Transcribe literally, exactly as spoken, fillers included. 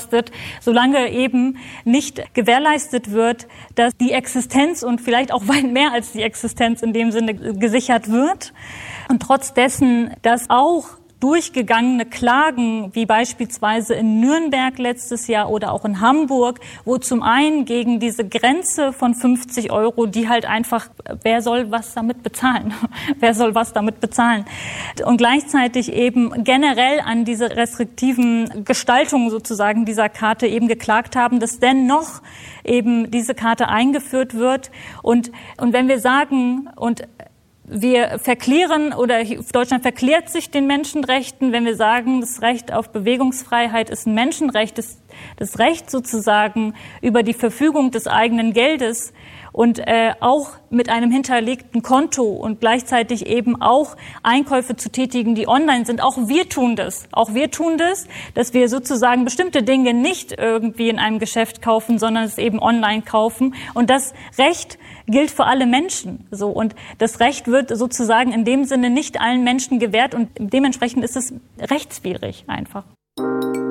kostet, solange eben nicht gewährleistet wird, dass die Existenz und vielleicht auch weit mehr als die Existenz in dem Sinne gesichert wird. Und trotz dessen, dass auch durchgegangene Klagen, wie beispielsweise in Nürnberg letztes Jahr oder auch in Hamburg, wo zum einen gegen diese Grenze von fünfzig Euro, die halt einfach, wer soll was damit bezahlen? Wer soll was damit bezahlen? Und gleichzeitig eben generell an diese restriktiven Gestaltungen sozusagen dieser Karte eben geklagt haben, dass dennoch eben diese Karte eingeführt wird. Und, und wenn wir sagen, und wir verklären oder Deutschland verklärt sich den Menschenrechten, wenn wir sagen, das Recht auf Bewegungsfreiheit ist ein Menschenrecht, das, das Recht sozusagen über die Verfügung des eigenen Geldes und äh, auch mit einem hinterlegten Konto und gleichzeitig eben auch Einkäufe zu tätigen, die online sind. Auch wir tun das. Auch wir tun das, dass wir sozusagen bestimmte Dinge nicht irgendwie in einem Geschäft kaufen, sondern es eben online kaufen. Und das Recht gilt für alle Menschen. So. Und das Recht wird sozusagen in dem Sinne nicht allen Menschen gewährt und dementsprechend ist es rechtswidrig einfach.